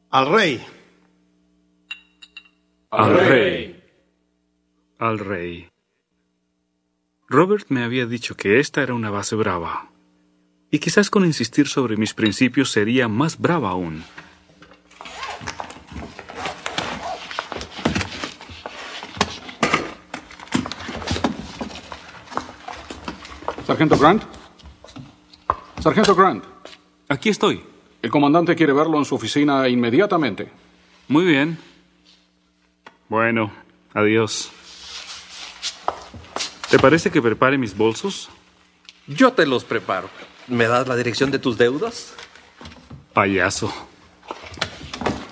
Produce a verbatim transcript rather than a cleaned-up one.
Al rey. Al rey. Al rey. Robert me había dicho que esta era una base brava. Y quizás con insistir sobre mis principios sería más brava aún. Sargento Grant. Sargento Grant. Aquí estoy. El comandante quiere verlo en su oficina inmediatamente. Muy bien. Bueno, adiós. ¿Te parece que prepare mis bolsos? Yo te los preparo. ¿Me das la dirección de tus deudas? Payaso.